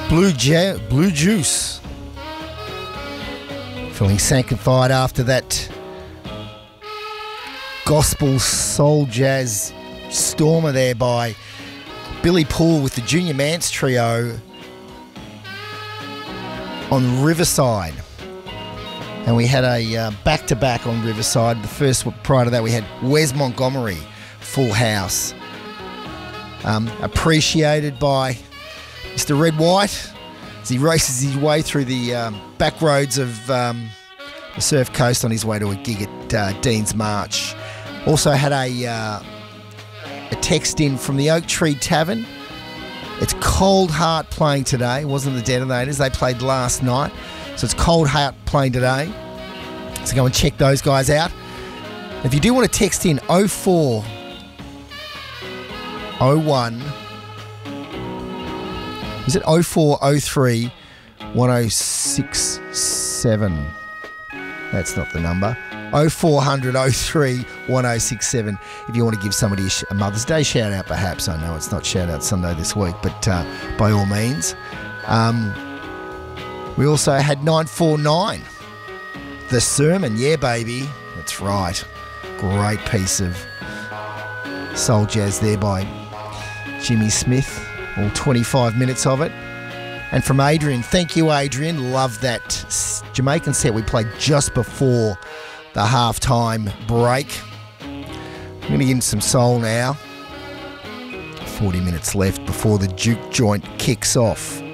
Blue Juice. Feeling sanctified after that gospel soul jazz stormer there by Billy Paul with the Junior Mance Trio on Riverside. And we had a back-to-back on Riverside. The first prior to that we had Wes Montgomery, Full House. Appreciated by Mr. Red White as he races his way through the back roads of the Surf Coast on his way to a gig at Dean's March. Also had a text in from the Oak Tree Tavern. It's Cold Heart playing today. It wasn't the Detonators. They played last night. So it's Cold Heart playing today. So go and check those guys out. If you do want to text in 0401, is it 0403 1067? That's not the number. 0400 03 1067 if you want to give somebody a Mother's Day shout out perhaps. I know it's not shout out Sunday this week, but by all means. We also had 949, The Sermon. Yeah, baby. That's right. Great piece of soul jazz there by Jimmy Smith. All 25 minutes of it. And from Adrian, thank you, Adrian. Love that Jamaican set we played just before the halftime break. I'm going to get into some soul now. 40 minutes left before the Juke Joint kicks off.